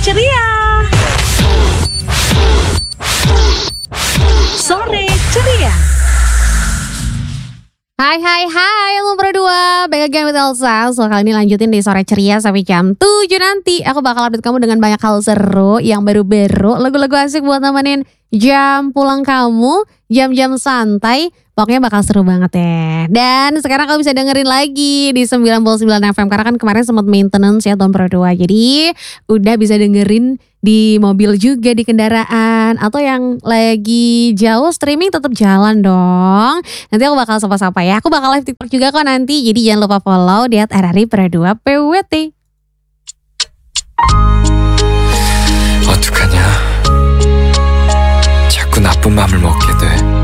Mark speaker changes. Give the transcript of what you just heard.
Speaker 1: ceria. Sore ceria.
Speaker 2: Hai lo berdua, back again with Elsa. So kali ini lanjutin di Sore Ceria sampai jam 7 nanti. Aku bakal update kamu dengan banyak hal seru yang baru-baru, lagu-lagu asik buat nemenin jam pulang kamu, jam-jam santai. Pokoknya bakal seru banget ya. Dan sekarang kamu bisa dengerin lagi di 99 FM karena kan kemarin sempat maintenance ya tahun berdua. Jadi udah bisa dengerin di mobil juga, di kendaraan, atau yang lagi jauh streaming tetap jalan dong. Nanti aku bakal sapa-sapa ya. Aku bakal live TikTok juga kok nanti. Jadi jangan lupa follow di @RRI Berdua PWT.
Speaker 3: 어떡하냐? 자꾸 나쁜 맘을 먹게 돼.